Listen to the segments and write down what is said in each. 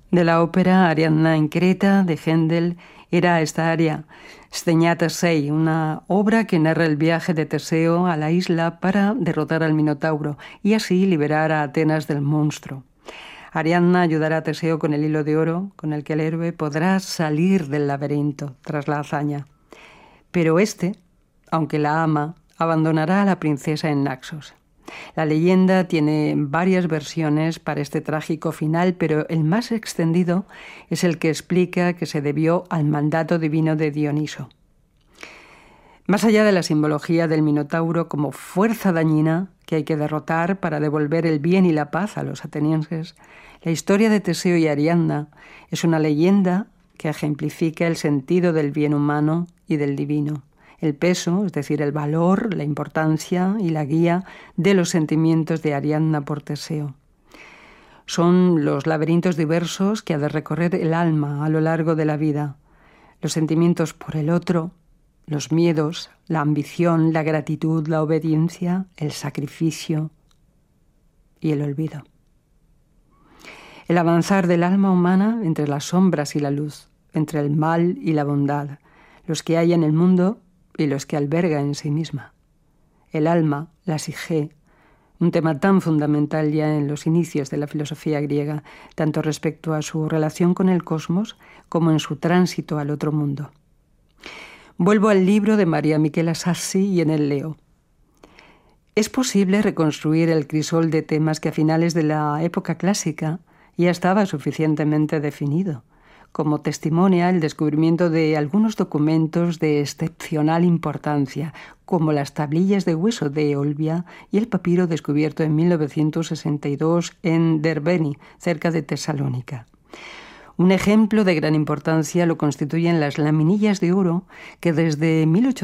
de la ópera Ariadna en Creta de Händel era esta aria, Stegna Tesei, una obra que narra el viaje de Teseo a la isla para derrotar al Minotauro y así liberar a Atenas del monstruo. Ariadna ayudará a Teseo con el hilo de oro, con el que el héroe podrá salir del laberinto tras la hazaña. Pero este, aunque la ama, abandonará a la princesa en Naxos. La leyenda tiene varias versiones para este trágico final, pero el más extendido es el que explica que se debió al mandato divino de Dioniso. Más allá de la simbología del Minotauro como fuerza dañina que hay que derrotar para devolver el bien y la paz a los atenienses, la historia de Teseo y Ariadna es una leyenda que ejemplifica el sentido del bien humano y del divino. El peso, es decir, el valor, la importancia y la guía de los sentimientos de Ariadna por Teseo. Son los laberintos diversos que ha de recorrer el alma a lo largo de la vida. Los sentimientos por el otro, los miedos, la ambición, la gratitud, la obediencia, el sacrificio y el olvido. El avanzar del alma humana entre las sombras y la luz, entre el mal y la bondad, los que hay en el mundo y los que alberga en sí misma. El alma, la psique, un tema tan fundamental ya en los inicios de la filosofía griega, tanto respecto a su relación con el cosmos como en su tránsito al otro mundo. Vuelvo al libro de María Michela Sassi y en él leo: es posible reconstruir el crisol de temas que a finales de la época clásica ya estaba suficientemente definido, como testimonia el descubrimiento de algunos documentos de excepcional importancia, como las tablillas de hueso de Olbia y el papiro descubierto en 1962 en Derveni, cerca de Tesalónica. Un ejemplo de gran importancia lo constituyen las laminillas de oro que desde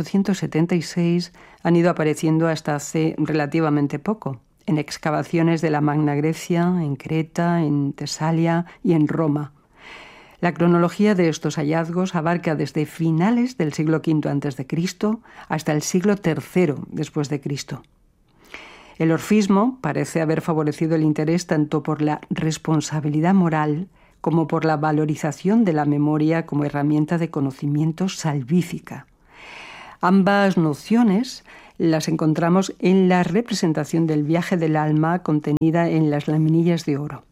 1876 han ido apareciendo hasta hace relativamente poco, en excavaciones de la Magna Grecia, en Creta, en Tesalia y en Roma. La cronología de estos hallazgos abarca desde finales del siglo V a.C. hasta el siglo III después de Cristo. El orfismo parece haber favorecido el interés tanto por la responsabilidad moral como por la valorización de la memoria como herramienta de conocimiento salvífica. Ambas nociones las encontramos en la representación del viaje del alma contenida en las laminillas de oro.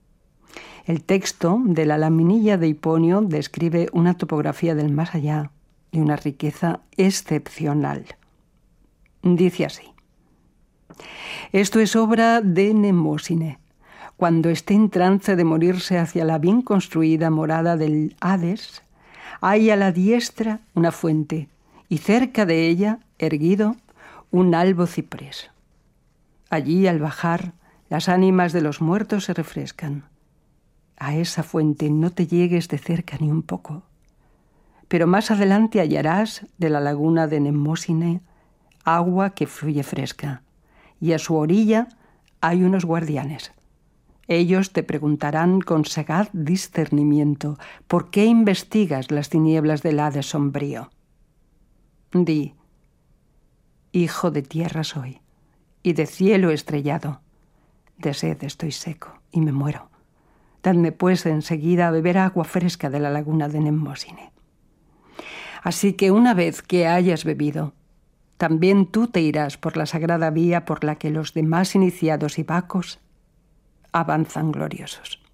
El texto de la laminilla de Hiponio describe una topografía del más allá y una riqueza excepcional. Dice así: esto es obra de Mnemósine. Cuando esté en trance de morirse hacia la bien construida morada del Hades, hay a la diestra una fuente y cerca de ella, erguido, un albo ciprés. Allí, al bajar, las ánimas de los muertos se refrescan. A esa fuente no te llegues de cerca ni un poco, pero más adelante hallarás de la laguna de Mnemósine agua que fluye fresca, y a su orilla hay unos guardianes. Ellos te preguntarán con sagaz discernimiento por qué investigas las tinieblas del Hades sombrío. Di: hijo de tierra soy, y de cielo estrellado. De sed estoy seco y me muero. Dadme pues enseguida a beber agua fresca de la laguna de Mnemósine. Así que una vez que hayas bebido, también tú te irás por la sagrada vía por la que los demás iniciados y bacos avanzan gloriosos.